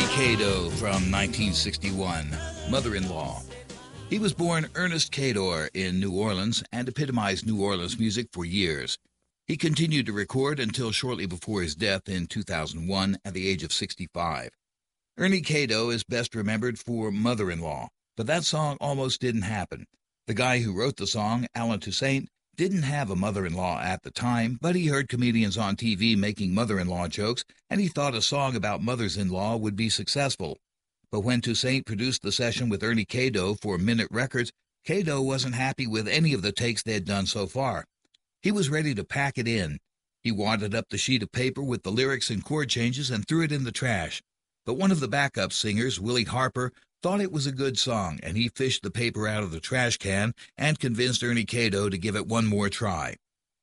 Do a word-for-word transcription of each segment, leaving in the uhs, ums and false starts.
Cato from nineteen sixty-one, Mother-in-Law. He was born Ernest Cador in New Orleans and epitomized New Orleans music for years. He continued to record until shortly before his death in two thousand one at the age of sixty-five. Ernie Cato is best remembered for Mother-in-Law, but that song almost didn't happen. The guy who wrote the song, Allen Toussaint, didn't have a mother-in-law at the time, but he heard comedians on T V making mother-in-law jokes, and he thought a song about mothers-in-law would be successful. But when Toussaint produced the session with Ernie Cato for Minute Records, Cato wasn't happy with any of the takes they'd done so far. He was ready to pack it in. He wadded up the sheet of paper with the lyrics and chord changes and threw it in the trash. But one of the backup singers, Willie Harper, thought it was a good song, and he fished the paper out of the trash can and convinced Ernie Cato to give it one more try.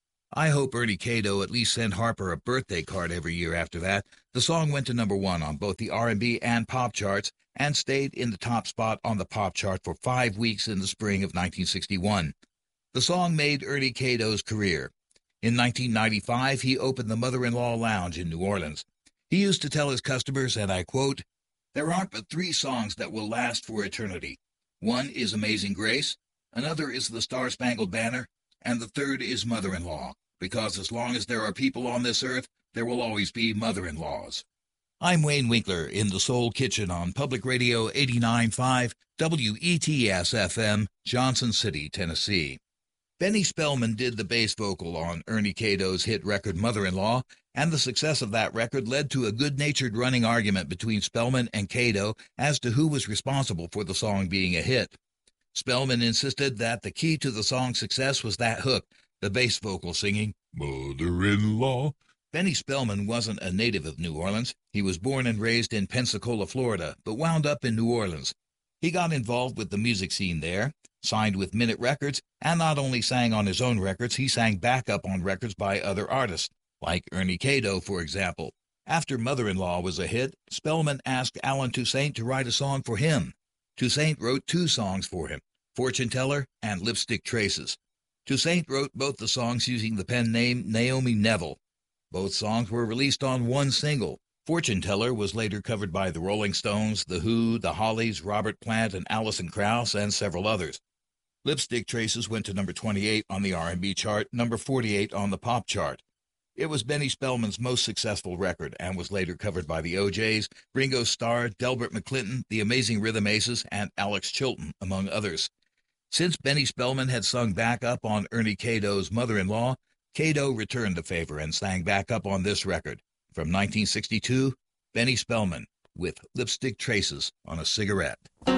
I hope Ernie Cato at least sent Harper a birthday card every year after that. The song went to number one on both the R and B and pop charts and stayed in the top spot on the pop chart for five weeks in the spring of nineteen sixty-one. The song made Ernie Cato's career. In nineteen ninety-five, he opened the Mother-in-Law Lounge in New Orleans. He used to tell his customers, and I quote, "There aren't but three songs that will last for eternity. One is Amazing Grace, another is The Star-Spangled Banner, and the third is Mother-in-Law, because as long as there are people on this earth, there will always be mother-in-laws." I'm Wayne Winkler in the Soul Kitchen on Public Radio eighty-nine point five W E T S F M, Johnson City, Tennessee. Benny Spellman did the bass vocal on Ernie Cato's hit record Mother-in-Law, and the success of that record led to a good-natured running argument between Spellman and Cato as to who was responsible for the song being a hit. Spellman insisted that the key to the song's success was that hook, the bass vocal singing, "Mother-in-Law." Benny Spellman wasn't a native of New Orleans. He was born and raised in Pensacola, Florida, but wound up in New Orleans. He got involved with the music scene there, signed with Minute Records, and not only sang on his own records, he sang backup on records by other artists, like Ernie Cato, for example. After Mother-in-Law was a hit, Spellman asked Allen Toussaint to write a song for him. Toussaint wrote two songs for him, Fortune Teller and Lipstick Traces. Toussaint wrote both the songs using the pen name Naomi Neville. Both songs were released on one single. Fortune Teller was later covered by the Rolling Stones, The Who, The Hollies, Robert Plant, and Alison Krauss, and several others. Lipstick Traces went to number twenty-eight on the R and B chart, number forty-eight on the pop chart. It was Benny Spellman's most successful record and was later covered by the O Js, Ringo Starr, Delbert McClinton, the Amazing Rhythm Aces, and Alex Chilton, among others. Since Benny Spellman had sung backup on Ernie Cato's Mother-in-Law, Cato returned the favor and sang backup on this record. From nineteen sixty-two, Benny Spellman with Lipstick Traces on a Cigarette.